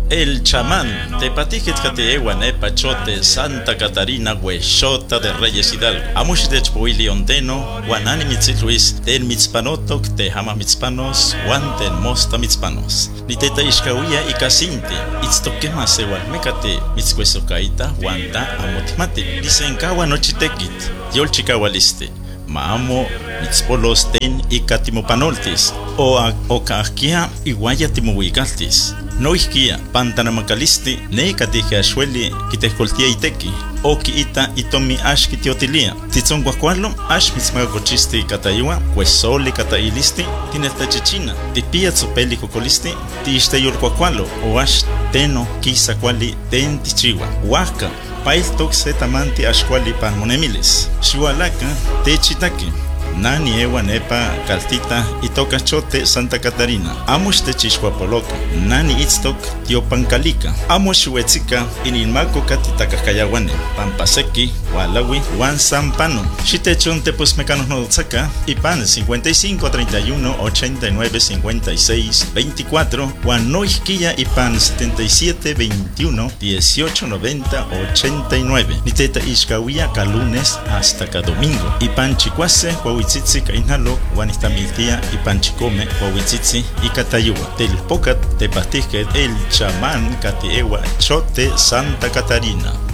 El chamán, tepatijet kateewa nepa chote Santa Catarina huexota de Reyes Hidalgo. Amush de chpuili ondeno, guanani mitzitluis, ten mitzpanotok, te hama mitzpanos, guanten mosta mitzpanos. Niteta ishkawia y casinti, itztokema sewal mecate, mitzcuesocaita, guanta amotimate. Disenkawa nochitekit, yol chikawaliste. Maamo mitzpolos ten y catimopanoltis, o kahkia iguaya timuigaltis. No isquia, pantanamacalisti, ne catije achueli, quitescoltia iteki, o ita itomi ash kitiotilia. Titzon guacualo, ash mitzmagacochisti cataiwa, cuesoli catailisti, tinetachichina, tipia tzopeli cocolisti, tiisteyol guacualo, o ash teno, quisa quali ten tichiwa, huaca. Pail toxe tamanti ashwali pan monemiles. Shualaka techitaki. Nani ewa nepa caltita itoka chote Santa Catarina. Amush techishwapoloka. Nani itztok tiopancalica. Amush huetzika inilmaco catitacascayaguane. Pampaseki, Walawi, Juan Sampano. Shitechon tepos mecanos notzaka. Ipan 55 31 89 56 24. Juan Noisquilla Ipan 77 21 18 90 89. Niteta ishkawia ka lunes hasta ka domingo. Ipan chicuase Huahuitzitzi Kainalo, Guanistamiltia y Panchicome, Huahuitzitzi y Catayua. Telpocat, Tepatije, el chamán Catiewa, Chote, Santa Catarina.